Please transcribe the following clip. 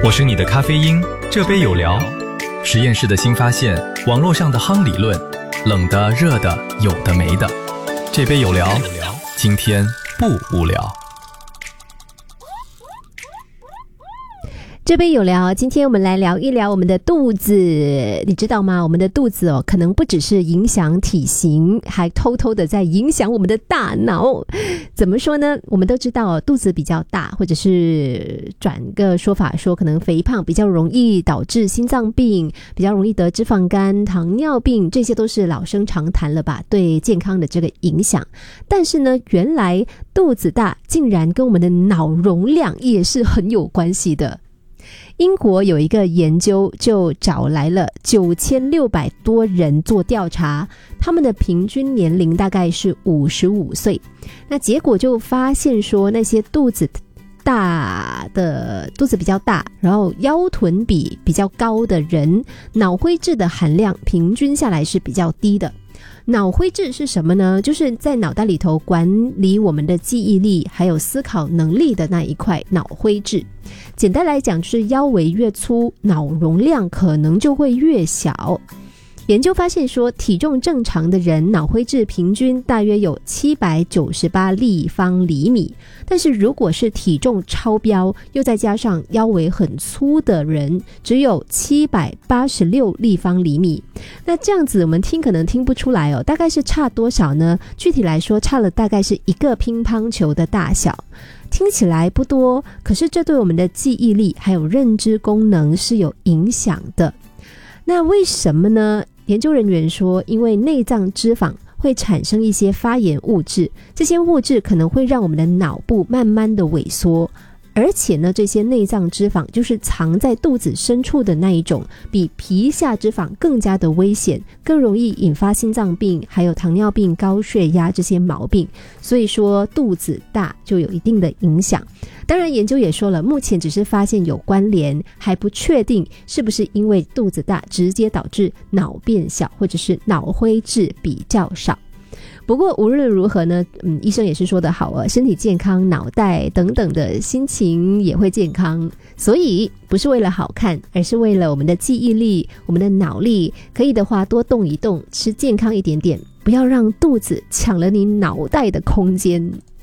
我是你的咖啡因，这杯有聊。实验室的新发现，网络上的夯理论，冷的、热的，有的没的。这杯有聊，今天不无聊。 这杯有聊，今天我们来聊一聊我们的肚子。你知道吗？我们的肚子可能不只是影响体型，还偷偷的在影响我们的大脑。怎么说呢？我们都知道肚子比较大，或者是转个说法说，可能肥胖比较容易导致心脏病，比较容易得脂肪肝、糖尿病，这些都是老生常谈了吧，对健康的这个影响。但是呢，原来肚子大竟然跟我们的脑容量也是很有关系的。英国有一个研究就找来了9600多人做调查，他们的平均年龄大概是55岁。那结果就发现说，那些肚子比较大，然后腰臀比比较高的人，脑灰质的含量平均下来是比较低的。脑灰质是什么呢？就是在脑袋里头管理我们的记忆力还有思考能力的那一块脑灰质。简单来讲，就是腰围越粗，脑容量可能就会越小。研究发现说，体重正常的人脑灰质平均大约有798立方厘米，但是如果是体重超标又再加上腰围很粗的人，只有786立方厘米。那这样子我们听可能听不出来大概是差多少呢？具体来说，差了大概是一个乒乓球的大小。听起来不多，可是这对我们的记忆力还有认知功能是有影响的。那为什么呢？研究人员说，因为内脏脂肪会产生一些发炎物质，这些物质可能会让我们的脑部慢慢的萎缩，而且呢，这些内脏脂肪就是藏在肚子深处的那一种，比皮下脂肪更加的危险，更容易引发心脏病还有糖尿病、高血压这些毛病。所以说肚子大就有一定的影响。当然研究也说了，目前只是发现有关联，还不确定是不是因为肚子大直接导致脑变小，或者是脑灰质比较少。不过无论如何呢，医生也是说得好身体健康，脑袋等等的心情也会健康。所以不是为了好看，而是为了我们的记忆力、我们的脑力，可以的话多动一动，吃健康一点点，不要让肚子抢了你脑袋的空间。